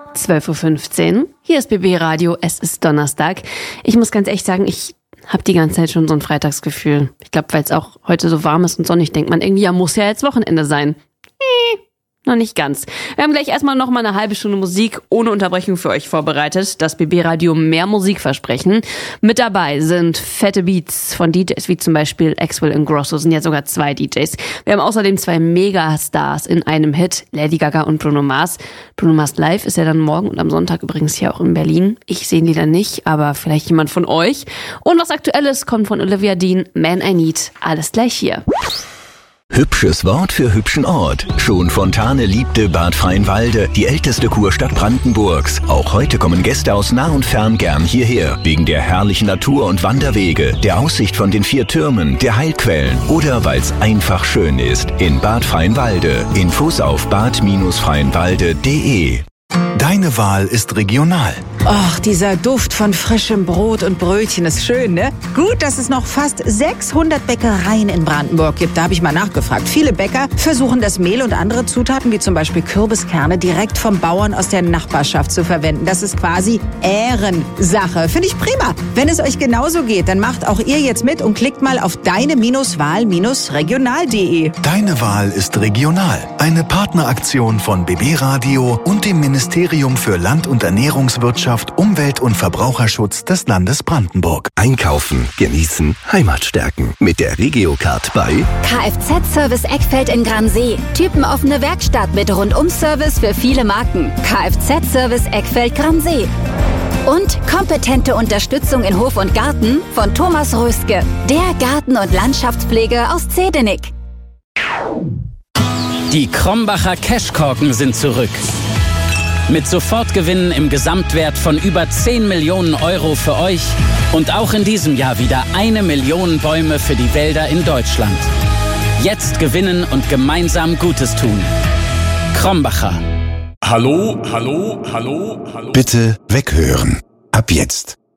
12.15 Uhr. Hier ist BB Radio, es ist Donnerstag. Ich muss ganz ehrlich sagen, ich habe die ganze Zeit schon so ein Freitagsgefühl. Ich glaube, weil es auch heute so warm ist und sonnig, denkt man irgendwie, ja, muss ja jetzt Wochenende sein. Noch nicht ganz. Wir haben gleich erstmal noch mal eine halbe Stunde Musik ohne Unterbrechung für euch vorbereitet. Das BB Radio mehr Musikversprechen. Mit dabei sind fette Beats von DJs wie zum Beispiel Axwell Ingrosso, sind ja sogar 2 DJs. Wir haben außerdem 2 Megastars in einem Hit, Lady Gaga und Bruno Mars. Bruno Mars Live ist ja dann morgen und am Sonntag übrigens hier auch in Berlin. Ich sehe ihn leider nicht, aber vielleicht jemand von euch. Und was Aktuelles kommt von Olivia Dean, Man I Need. Alles gleich hier. Hübsches Wort für hübschen Ort. Schon Fontane liebte Bad Freienwalde, die älteste Kurstadt Brandenburgs. Auch heute kommen Gäste aus nah und fern gern hierher. Wegen der herrlichen Natur und Wanderwege, der Aussicht von den 4 Türmen, der Heilquellen oder weil es einfach schön ist. In Bad Freienwalde. Infos auf bad-freienwalde.de. Deine Wahl ist regional. Och, dieser Duft von frischem Brot und Brötchen ist schön, ne? Gut, dass es noch fast 600 Bäckereien in Brandenburg gibt. Da habe ich mal nachgefragt. Viele Bäcker versuchen das Mehl und andere Zutaten, wie zum Beispiel Kürbiskerne, direkt vom Bauern aus der Nachbarschaft zu verwenden. Das ist quasi Ehrensache. Finde ich prima. Wenn es euch genauso geht, dann macht auch ihr jetzt mit und klickt mal auf deine-wahl-regional.de. Deine Wahl ist regional. Eine Partneraktion von BB Radio und dem Ministerium für Land- und Ernährungswirtschaft, Umwelt- und Verbraucherschutz des Landes Brandenburg. Einkaufen, genießen, Heimat stärken. Mit der Regiocard bei Kfz-Service Eckfeld in Gransee. Typenoffene Werkstatt mit Rundum-Service für viele Marken. Kfz-Service Eckfeld Gransee. Und kompetente Unterstützung in Hof und Garten von Thomas Röske. Der Garten- und Landschaftspflege aus Zedenik. Die Krombacher Cashkorken sind zurück. Mit Sofortgewinnen im Gesamtwert von über 10 Millionen Euro für euch und auch in diesem Jahr wieder 1 Million Bäume für die Wälder in Deutschland. Jetzt gewinnen und gemeinsam Gutes tun. Krombacher. Hallo. Bitte weghören. Ab jetzt.